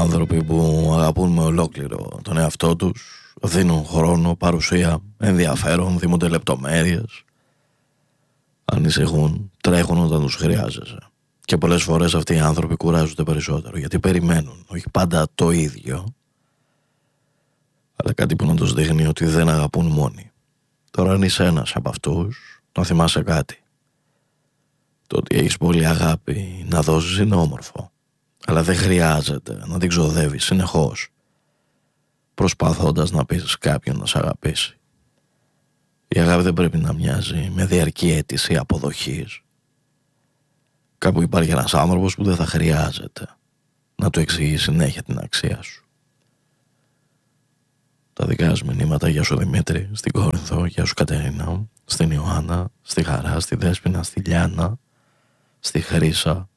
Άνθρωποι που αγαπούν με ολόκληρο τον εαυτό τους, δίνουν χρόνο, παρουσία, ενδιαφέρον, δίνονται λεπτομέρειες, ανησυχούν, τρέχουν όταν τους χρειάζεσαι. Και πολλές φορές αυτοί οι άνθρωποι κουράζονται περισσότερο, γιατί περιμένουν, όχι πάντα το ίδιο, αλλά κάτι που να τους δείχνει ότι δεν αγαπούν μόνοι. Τώρα αν είσαι ένας από αυτούς, να θυμάσαι κάτι. Το ότι έχεις πολύ αγάπη να δώσεις είναι όμορφο, αλλά δεν χρειάζεται να την ξοδεύεις συνεχώς προσπαθώντας να πείσεις κάποιον να σε αγαπήσει. Η αγάπη δεν πρέπει να μοιάζει με διαρκή αίτηση αποδοχής. Κάπου υπάρχει ένας άνθρωπος που δεν θα χρειάζεται να του εξηγεί συνέχεια την αξία σου. Τα δικά σου μηνύματα, γεια σου Δημήτρη, στην Κόρινθο, γεια σου Κατερίνα, στην Ιωάννα, στη Χαρά, στη Δέσποινα, στη Λιάννα, στη Χρύσα.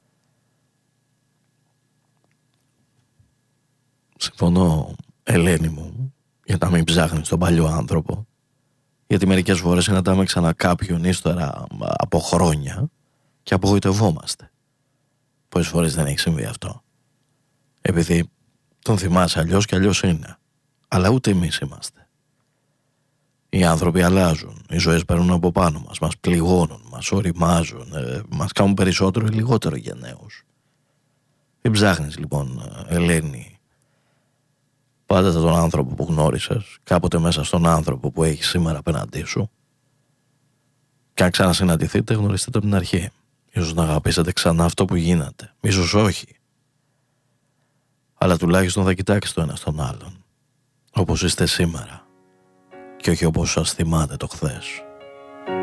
Συμφωνώ, Ελένη μου, για να μην ψάχνεις τον παλιό άνθρωπο, γιατί μερικές φορές συναντάμε ξανά κάποιον ύστερα από χρόνια και απογοητευόμαστε. Πόσες φορές δεν έχει συμβεί αυτό? Επειδή τον θυμάσαι αλλιώς και αλλιώς είναι. Αλλά ούτε εμείς είμαστε. Οι άνθρωποι αλλάζουν, οι ζωές παίρνουν από πάνω μας πληγώνουν, μας οριμάζουν, μας κάνουν περισσότερο ή λιγότερο γενναίους. Μην ψάχνεις λοιπόν, Ελένη, πάντα τον άνθρωπο που γνώρισες, κάποτε μέσα στον άνθρωπο που έχεις σήμερα απέναντί σου. Και αν ξανασυναντηθείτε, γνωριστείτε από την αρχή. Ίσως να αγαπήσετε ξανά αυτό που γίνατε, ίσως όχι. Αλλά τουλάχιστον θα κοιτάξετε το ένα στον άλλον, όπως είστε σήμερα και όχι όπως σας θυμάται το χθες.